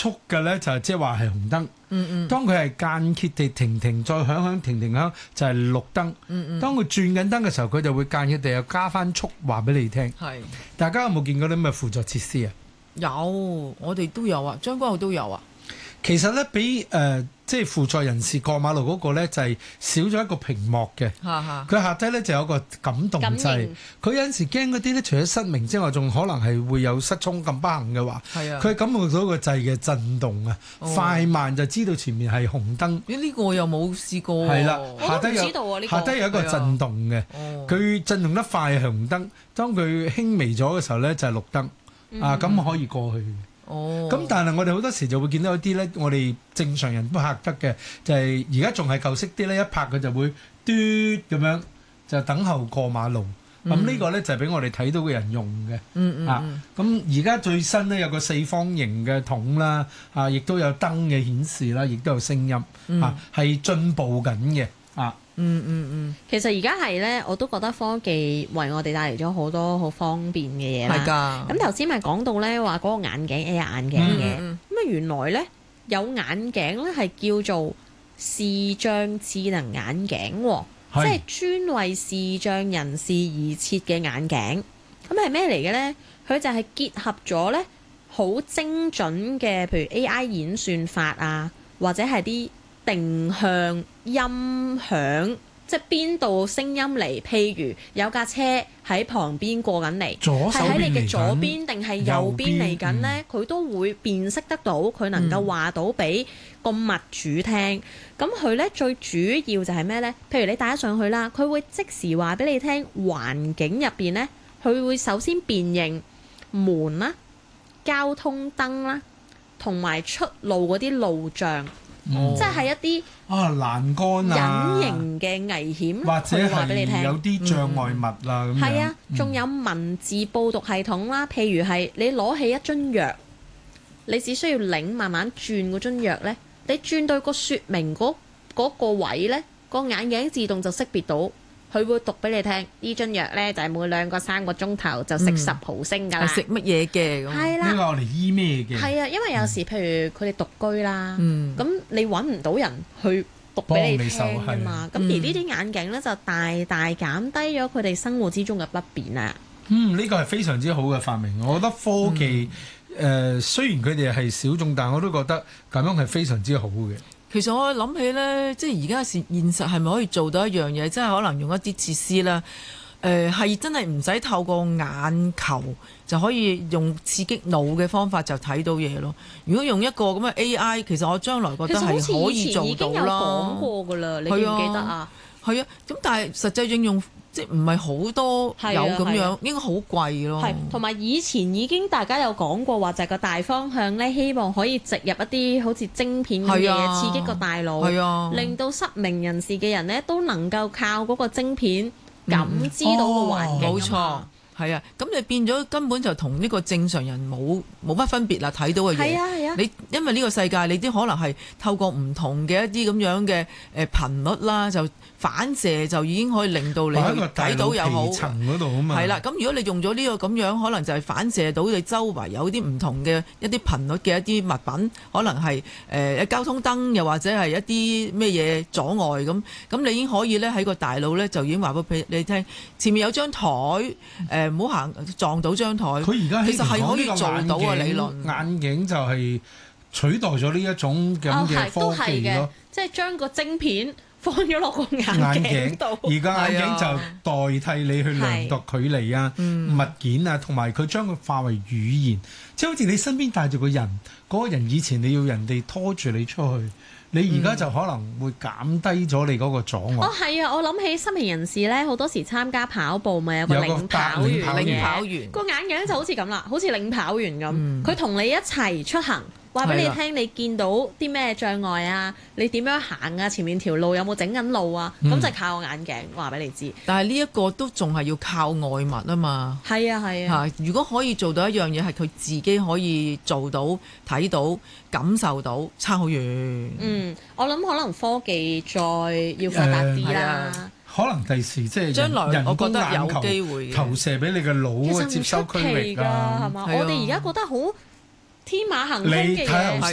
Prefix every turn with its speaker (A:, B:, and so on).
A: 速嘅咧，就係即係話係紅燈。當佢係間歇地停再響停響，就係綠燈。當佢轉緊燈嘅時候，佢就會間歇地又加翻速話俾你聽。
B: 係，
A: 大家有冇見過啲咁嘅輔助設施啊？
B: 有，我哋都有啊，將軍澳都有啊。
A: 其實咧，比即係輔助人士過馬路嗰個咧，就係少咗一個屏幕嘅。佢下低咧就有個感動掣。佢有陣時驚嗰啲咧，除咗失明之外，仲可能係會有失聰咁不幸嘅話。佢感覺到個掣嘅震動啊，快慢就知道前面係紅燈。
B: 呢個我又冇試過。
A: 係啦，
C: 我都唔知道啊呢個。
A: 下低有一個震動嘅，佢震動得快係紅燈，當佢輕微咗嘅時候咧就係綠燈。咁可以過去。咁但係我哋好多時就會見到一啲咧，我哋正常人都嚇得嘅，就係而家仲係舊式啲咧，一拍佢就會嘟咁樣就等候過馬路。咁呢個咧就係俾我哋睇到嘅人用嘅。咁而家最新咧有個四方形嘅筒啦，亦都有燈嘅顯示啦，亦都有聲音，係進步緊嘅。
C: 其實而家係咧，我都覺得科技為我哋帶嚟咗好多好方便嘅嘢啦。
B: 係㗎。咁
C: 頭先咪講到咧話嗰個眼鏡 AR 眼鏡嘅，咁原來咧有眼鏡咧係叫做視障智能眼鏡喎，即係專為視障人士而設嘅眼鏡。咁係咩嚟嘅咧？佢就係結合咗咧好精準嘅，譬如 AI 演算法啊，或者係啲定向音響，即係邊度聲音嚟？譬如有架車喺旁邊過緊嚟，係喺你嘅左邊定係右邊嚟緊呢？佢都會辨識得到，佢能夠話到俾個物主聽。咁佢呢最主要就係咩呢？譬如你帶咗上去啦，佢會即時話俾你聽環境入邊呢，佢會首先辨認門啦、交通燈啦，同埋出路嗰啲路障。即係一啲
A: 欄杆啊、
C: 隱形嘅危險，
A: 或者係有啲障礙物啦咁樣。
C: 係啊，仲有文字報讀系統啦。譬如係你攞起一樽藥，你只需要擰慢慢轉嗰樽藥呢，你轉到個説明嗰個位呢，個眼鏡自動就識別到。佢會讀俾你聽，呢樽藥呢就係每2個3個鐘頭就食10毫升㗎啦。
B: 食乜嘢嘅？
C: 係啦。
A: 呢個我嚟醫咩嘅？
C: 係啊，因為有時譬如佢哋獨居啦，咁你揾唔到人去讀俾你聽㗎嘛。咁而呢啲眼鏡呢，就大大減低咗佢哋生活之中嘅不便啦。
A: 呢個係非常之好嘅發明。我覺得科技雖然佢哋係小眾，但我都覺得咁樣係非常之好嘅。
B: 其實我諗起呢，即係而家現實係咪可以做到一樣嘢？即係可能用一啲設施啦，係真係唔使透過眼球就可以用刺激腦嘅方法就睇到嘢咯。如果用一個咁嘅 AI， 其實我將來覺得係可以做到啦。其實好似以前已經有講過㗎啦，你記唔記得啊？係啊，咁但係實際應用即係唔係好多有咁樣，應該好貴咯。係，同埋
C: 以前已經大家有講過話，就係個大方向咧，希望可以植入一啲好似晶片嘅嘢，刺激個大腦，令到失明人士嘅人咧都能夠靠嗰個晶片感知到個環境。冇錯。係啊，咁你變咗根本就同呢個正常人冇乜分別啦，睇到嘅嘢。係啊。你因為呢個世界，你啲可能係透過唔同嘅一啲咁樣嘅頻率啦，就反射就已經可以令到你睇到又好。喺個大腦皮層嗰度啊嘛。係啦，咁如果你用咗呢個咁樣，可能就係反射到你周圍有啲唔同嘅一啲頻率嘅一啲物品，可能係交通燈，又或者係一啲咩嘢阻礙咁你已經可以咧喺個大腦咧就已經話俾你聽，前面有張台唔好行撞到張台。佢而家其實係可以做到嘅理論。眼鏡就係取代咗呢一種咁嘅科技咯，即係將個晶片放咗落個眼鏡度。而家眼鏡就代替你去量度距離啊、物件啊，同埋佢將佢化為語言，即係好似你身邊帶住個人，嗰個人以前你要人哋拖住你出去。你而家就可能會減低咗你嗰個阻礙。係啊，我諗起失明人士咧，好多時參加跑步咪有個領跑員嘅，個眼鏡就好似咁啦，好似領跑員咁，佢同你一齊出行。話俾你聽，你見到啲咩障礙啊？你點樣行啊？前面條路有冇整緊路啊？咁就靠眼鏡話俾你知。但係呢一個都仲係要靠外物啊嘛。係啊係啊。如果可以做到一樣嘢，係佢自己可以做到、睇到、感受到，差好遠。我諗可能科技再要發達啲啦。可能第時即係將來人工眼球投射俾你嘅腦嘅接收區域啊，係嘛？我哋而家覺得好天馬行空嘅嘢。